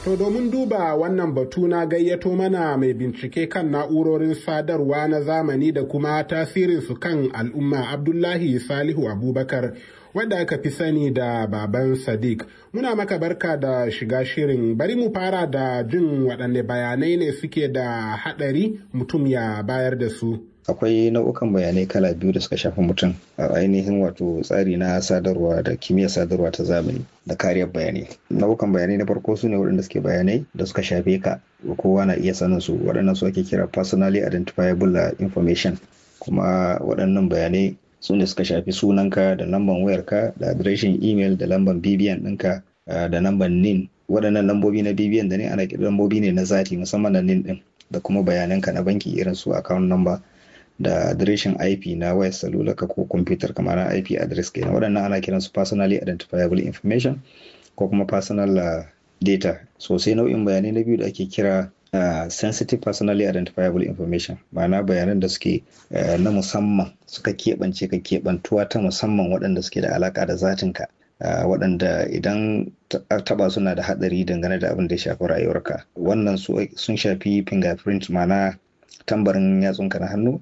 To domin duba wannan batu na gayyato mana mai bincike kan na'urorin sadarwa na zamani da kuma tasirinsu kan al'umma Abdullahi Salihu Abubakar wanda aka fi sani da baban Sadiq. Muna maka barka da shiga shirin. Bari mu fara da jin waɗanne bayanai ne suke da haɗari mutum ya bayar da su. Akwai nau'ukan bayanai kala biyu da suka shafi mutum a ainihin wato tsari na sadarwa da kimiyyar sadarwa ta zamani da kariyar bayanai. Nau'ukan bayanai na farko su ne waɗanda suke bayanai da suka shafe ka, kowa na iya sanin su, waɗannan su ake kira personally identifiable information. Kuma waɗannan bayanai su ne suka shafi sunanka da lambar wayarka da adireshin email da lambar BBN ɗinka da lambar NIN. Waɗannan lambobi na BBN da ne ana kira lambobi ne na zati, musamman na NIN ɗin, da kuma bayananka na banki irin su account number da adireshin IP na wayar salulaka ko kwamfutar kamar na IP address kenan. Waɗannan ana kiran su personally identifiable information ko kuma personal data. So sai nau'in bayanai na biyu da ake kira sensitive personally identifiable information, ma'ana bayanan da suke na musamman, suka keɓance ka keɓantuwa ta musamman waɗanda suke da alaƙa da zatinka, waɗanda idan taɓa suna da haɗari dangane da abin da ya shafi rayuwarka. Wannan sun shafi fingerprint, ma'ana tambarin yatsunka na hannu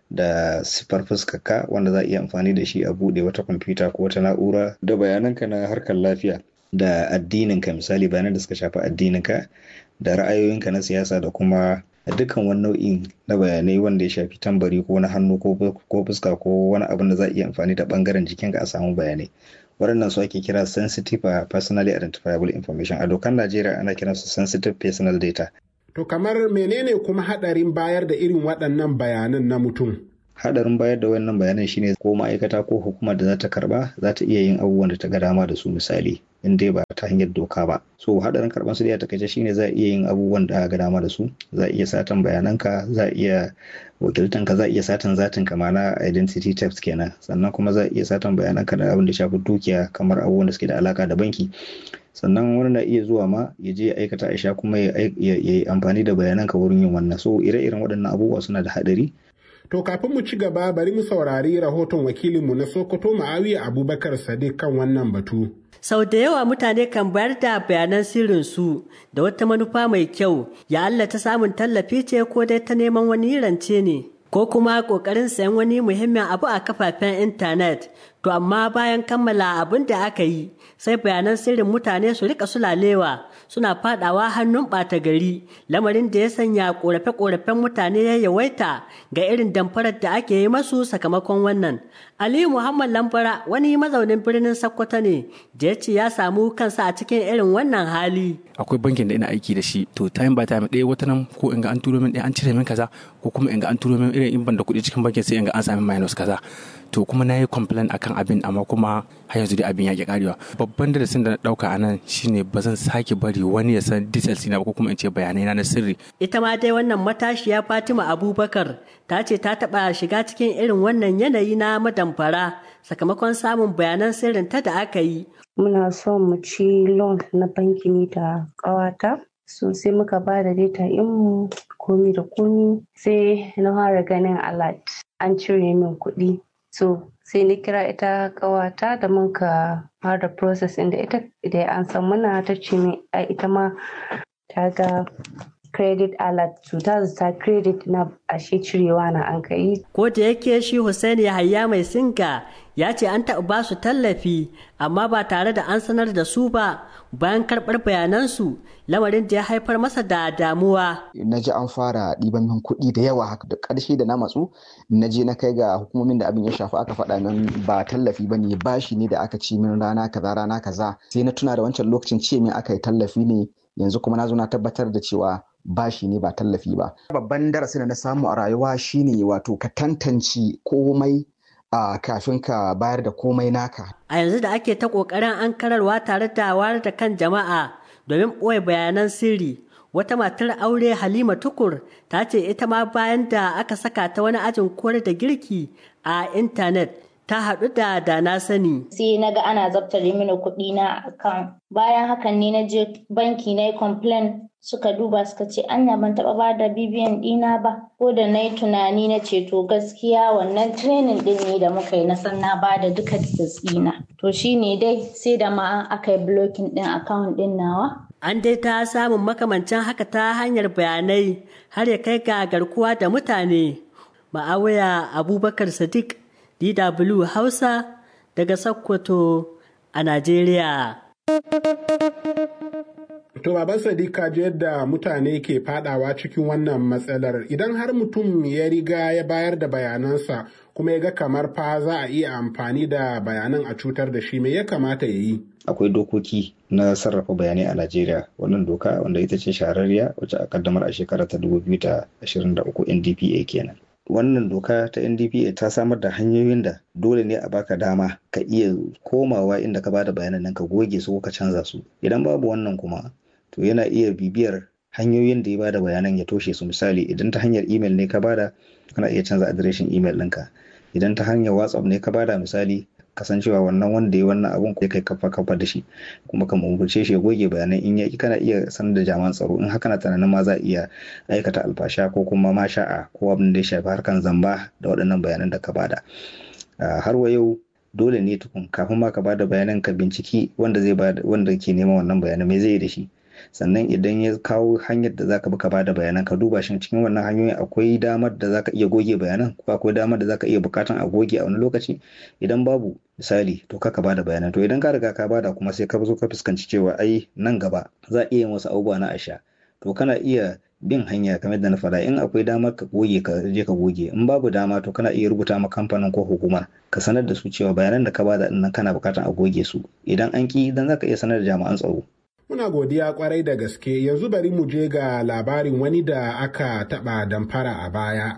da siffar fuskarka wanda za a iya amfani da shi a buɗe wata kwamfuta ko wata na'ura, da bayananka na harkar lafiya da addininka, misali bayanan da suka shafi addininka da ra'ayoyinka na siyasa da kuma dukkan wani nau'in na bayanai wanda ya shafi tambari ko na hannu ko fuska ko wani abin da za a iya amfani da bangaren jikinka a samu bayanai. Waɗannan su ake kira sensitive personally identifiable information. A dokar Najeriya ana kiransu sensitive personal data. To kamar menene kuma haɗarin bayar da irin waɗannan bayanan na mutum? Haɗarin bayar da wannan bayanan shine ko ma'aikata ko hukumar da za ta karɓa za ta iya yin abubuwan da ta ga dama da su, misali in dai ba ta hanyar doka ba. So haɗarin karɓar su da ta kace shine za a iya yin abubuwan da ga dama da su, za a iya satan bayananka, za a iya wakiltanka, za a iya satan zatinka, ma'ana identity theft kenan. Sannan kuma za a iya satan bayananka da abin da shafi dukiya kamar abubuwan da suke da alaka da banki. Sannan wani na iya zuwa ma ya je ya aikata aisha kuma ya yi amfani da bayananka wurin yin wannan. So ire-iren waɗannan abubuwa suna da haɗari. To kafin mu ci gaba bari mu saurari rahoton wakilinmu na Sokoto Ma'awiya Abubakar Sadiq kan wannan batu. Sau da yawa mutane kan bayar da bayanan sirrinsu da wata manufa mai kyau, ya Allah ta samun tallafi ce ko dai ta neman wani rance ne, ko kuma ƙoƙarin sayan wani muhimmin abu a kafafen intanet. To amma bayan kammala abin da aka yi, sai bayanan sirrin mutane su rika sulalewa suna fadawa hannun ɓata gari, lamarin da ya sanya ƙorafe-ƙorafen mutane ya yawaita ga irin damfarar da ake yi masu sakamakon wannan. Aliyu Muhammad Lambara wani mazaunin birnin Sokoto ne da ya ce ya samu kansa a cikin irin wannan hali. Akwai bankin da ina aiki da shi, to time by time ɗaya wata nan ko in ga an turo min ɗaya an cire min kaza, ko kuma in ga an turo min irin in ban da kuɗi cikin bankin sai in ga an sami minus kaza. To kuma na yi complain akan abin, amma kuma har yanzu dai abin ya ke karewa. Babban darasin da na dauka a nan shine ba zan sake bari wani ya san details na ba, ko kuma in ce bayanai na sirri. Ita ma dai wannan matashiya Fatima Abubakar ta ce ta taba shiga cikin irin wannan yanayi na madamfara sakamakon samun bayanan sirrin ta da aka yi. Muna son mu ci loan na banki ni da ƙawata, so sai muka ba da data mu komi da komi, sai na fara ganin alert an cire min kuɗi. So sai ni kira ita ƙawata da muka fara process inda ita da an san muna ta ce min ita ma ta ga credit alert, so ta credit na ashe cirewa na an kai. Ko da yake shi Hussein Yahaya mai singa ya ce an taɓa ba su tallafi amma ba tare da an sanar da su ba bayan karɓar bayanansu, lamarin da ya haifar masa da damuwa. Na ji an fara ɗiban min kuɗi da yawa haka, da ƙarshe da na matsu na je na kai ga hukumomin da abin ya shafi, aka faɗa min ba tallafi ba ne, bashi ne da aka ci min rana kaza. Sai na tuna da wancan lokacin ce min aka yi tallafi ne, yanzu kuma na zo na tabbatar da cewa bashi ne ba tallafi ba. Babban darasin da na samu a rayuwa shine wato ka tantance komai kafin ka bayar da komai naka. A yanzu da ake ta ƙoƙarin ankararwa tare da wayar da kan jama'a domin ɓoye bayanan sirri, wata matar aure Halima Tukur ta ce ita ma bayan da aka saka ta wani ajin koyar da girki a intanet ta haɗu da na sani. Sai na ga ana zabtare mini kuɗi na account. Bayan hakan ne na je banki na yi complain suka duba suka ce anya ban taɓa ba da BVN ɗina ba. Ko da na yi tunani na ce to gaskiya wannan training ɗin ne da muka yi na san na ba da duka details ɗina. To shi ne dai sai da ma aka yi blocking ɗin account ɗin nawa. An dai ta samun makamancin haka ta hanyar bayanai har ya kai ga garkuwa da mutane. Ma'awiya Abubakar Sadiq, DW Hausa daga Sokoto a Najeriya. To baban Sadiq ka ji yadda mutane ke fadawa cikin wannan matsalar idan har mutum ya riga ya bayar da bayanansa kuma ya ga kamar fa za a iya amfani da bayanan a cutar da shi me ya kamata ya yi? Akwai dokoki na sarrafa bayanai a Najeriya. Wannan doka wanda ita ce shahararriya wacce a kaddamar a shekara ta 2023 NDPA kenan. Wannan doka ta NDPA ta samar da hanyoyin da dole ne a baka dama ka iya komawa inda ka bada bayanan nan ka goge su ko ka canza su. Idan babu wannan kuma to yana iya bibiyar hanyoyin da ya bada bayanan ya toshe su. Misali idan ta hanyar email ne ka bada kana iya canza adireshin email ɗinka. Idan ta hanyar WhatsApp ne ka bada misali kasancewa wannan wanda ya wannan abun kai kafa da shi kuma ka umurce shi ya goge bayanan in yaki kana iya sanar da jami'an tsaro in haka na tunanin ma za a iya aikata alfasha ko kuma masha'a ko abin da ya shafi harkan zamba da waɗannan bayanan da ka bada. Har wa yau dole ne tukun kafin ma ka bada bayanan ka binciki wanda ke neman wannan bayanan me zai yi da shi. Sannan idan ya kawo hanyar da zaka bi ka bada bayanan ka duba shin cikin wannan hanyoyin akwai damar da zaka iya goge bayanan ko akwai damar da zaka iya bukatan a goge a wani lokaci. Idan babu misali to ka bada bayanan. To idan ka riga ka bada kuma sai ka zo ka fuskanci cewa ai nan gaba za a iya yin wasu abubuwa na asha to kana iya bin hanya kamar da na faɗa in akwai damar ka goge ka je ka goge in babu dama to kana iya rubuta ma kamfanin ko hukuma ka sanar da su cewa bayanan da ka bada din nan kana bukatan a goge su. Idan an ki dan zaka iya sanar da jami'an tsaro. Muna godiya kwarai da gaske yanzu bari mu je ga labarin wani da aka taɓa damfara a baya.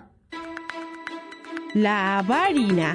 Labari na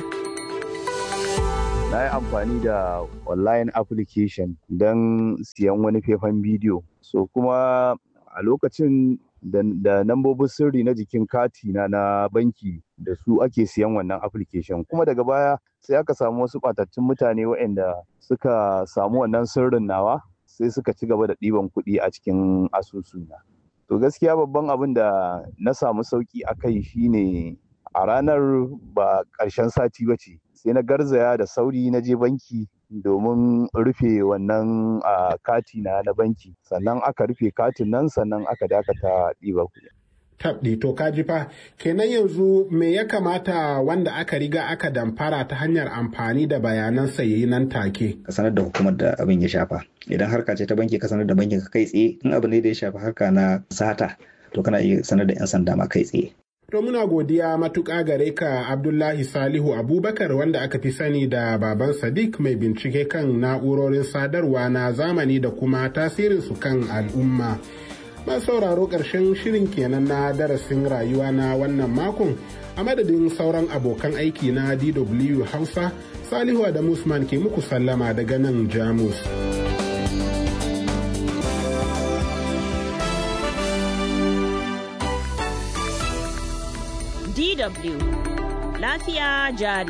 yi amfani da online application don siyan wani faifan bidiyo. So kuma a lokacin da nambobin sirri na jikin kati na banki da su ake siyan wannan application. Kuma daga baya sai aka samu wasu ɓatattun mutane waɗanda suka samu wannan sirrin nawa. Sai suka ci gaba da ɗiban kuɗi a cikin asusuna. To gaskiya babban abin da na samu sauƙi a kai shine a ranar ba ƙarshen sati ba ce sai na garzaya da sauri na je banki domin rufe wannan kati na banki sannan aka rufe katin nan sannan aka dakata ɗiba kuɗi. Tabɗi to kaji fa kenan yanzu me ya kamata wanda aka riga aka damfara ta hanyar amfani da bayanan yayi nan take. Ka sanar da hukumar da abin ya shafa. Idan harka ce ta banki ka sanar da bankin ka kai tsaye in abu ne da ya shafa harka na sata to kana iya sanar da 'yan sanda ma kai tsaye. To muna godiya matuƙa gare ka Abdullahi Salihu Abubakar wanda aka fi sani da baban Sadiq mai bincike kan na'urorin sadarwa na zamani da kuma tasirinsu kan al'umma. Ba sauraro ƙarshen shirin kenan na darasin rayuwa na wannan makon a madadin sauran abokan aiki na DW Hausa Salihu Adamu Usman ke muku sallama daga nan Jamus. DW Lafiya jari.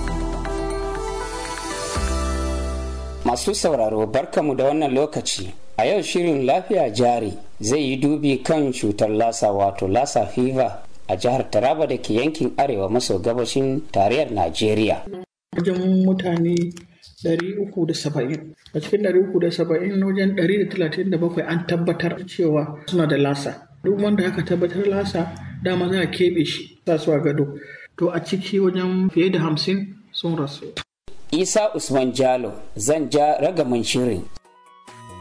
Masu sauraro barkamu da wannan lokaci. A yau shirin lafiya jari zai yi dubi kan cutar lasa wato lasa fever a jihar Taraba da ke yankin arewa maso gabashin tarayyar Najeriya. Wajen mutane 370 a cikin 370 wajen 137 an tabbatar cewa suna da lasa. Duk wanda aka tabbatar lasa dama za a keɓe shi sa su a gado. To a ciki wajen fiye da 50 sun rasu. Isa Usman Jalo zan ja ragaman shirin.